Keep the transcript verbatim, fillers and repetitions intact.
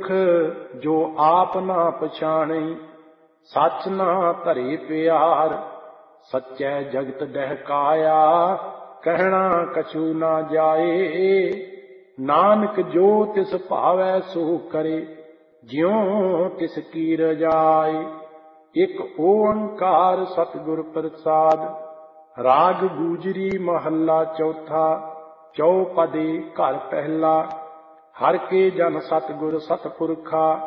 ਪੁਰਖ ਜੋ ਆਪ ਨਾ ਪਛਾਣਈ, ਸੱਚ ਨਾ ਧਰੇ ਪਿਆਰ। ਸੱਚੈ ਜਗਤ ਡਹਿਕਾਇਆ, ਕਹਿਣਾ ਕਛੂ ਨਾ ਜਾਏ। ਨਾਨਕ ਜੋ ਤਿਸ ਭਾਵੈ ਸੋ ਕਰੇ, ਜਿਉ ਤਿਸ ਕੀ ਰਜਾਏ। ਇਕ ਓੰਕਾਰ ਸਤਿਗੁਰ ਪ੍ਰਸਾਦ। ਰਾਗ ਗੂਜਰੀ ਮਹੱਲਾ ਚੌਥਾ। ਚੌਪਦੀ ਘਰ ਪਹਿਲਾ। ਹਰਿ ਕੇ ਜਨ ਸਤਿਗੁਰ ਸਤਿਪੁਰਖਾ,